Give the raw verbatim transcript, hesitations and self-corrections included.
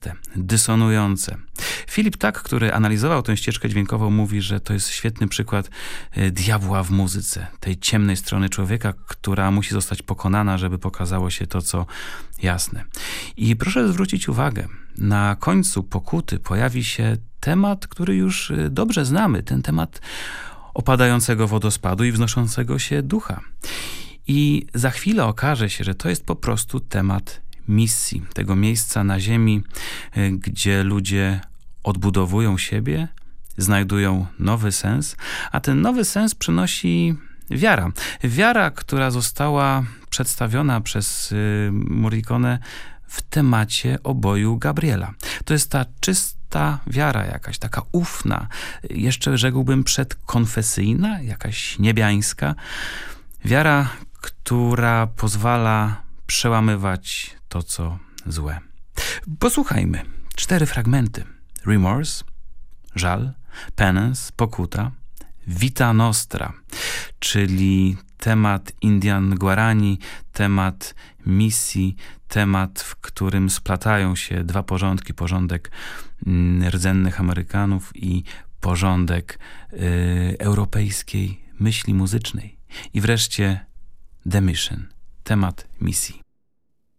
dysonujące. Filip Tak, który analizował tę ścieżkę dźwiękową, mówi, że to jest świetny przykład diabła w muzyce, tej ciemnej strony człowieka, która musi zostać pokonana, żeby pokazało się to, co jasne. I proszę zwrócić uwagę, na końcu Pokuty pojawi się temat, który już dobrze znamy, ten temat opadającego wodospadu i wznoszącego się ducha. I za chwilę okaże się, że to jest po prostu temat misji, tego miejsca na ziemi, gdzie ludzie odbudowują siebie, znajdują nowy sens, a ten nowy sens przynosi wiara. Wiara, która została przedstawiona przez Morricone w temacie oboju Gabriela. To jest ta czysta wiara jakaś, taka ufna, jeszcze rzekłbym przedkonfesyjna, jakaś niebiańska. Wiara, która pozwala przełamywać to, co złe. Posłuchajmy. Cztery fragmenty. Remorse, żal, penance, pokuta, vita nostra, czyli temat Indian Guarani, temat misji, temat, w którym splatają się dwa porządki, porządek rdzennych Amerykanów i porządek y, europejskiej myśli muzycznej. I wreszcie The Mission, temat misji.